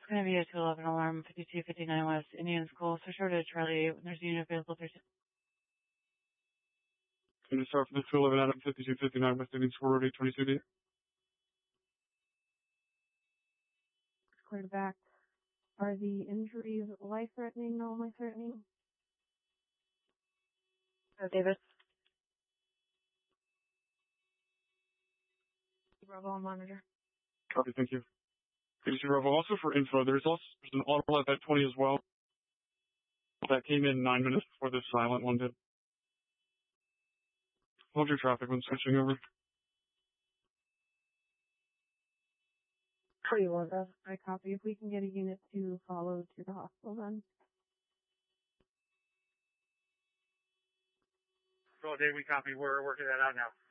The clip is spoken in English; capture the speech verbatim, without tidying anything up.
It's going to be a two eleven alarm, fifty-two fifty-nine West Indian School. So short of Charlie eight when there's a unit available. There's Can you start for the two eleven Adam fifty-two fifty-nine West Indian School Road eight twenty-two D? Cleared back. Are the injuries life-threatening, non life-threatening? uh, Davis. Bravo on monitor. Copy, thank you. P C Bravo, also for info, there's also there's an auto at twenty as well. That came in nine minutes before this silent one did. Hold your traffic when switching over. Pretty well, that's I copy. If we can get a unit to follow to the hospital then. So, Dave, we copy. We're working that out now.